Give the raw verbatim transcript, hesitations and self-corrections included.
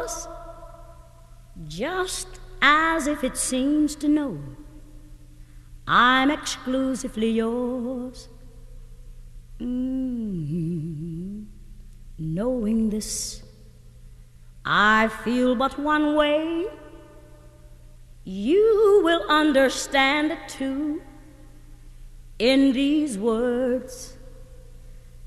yours, just as if it seems to know I'm exclusively yours. Mm-hmm. Knowing this, I feel but one way. You will understand it too in these words.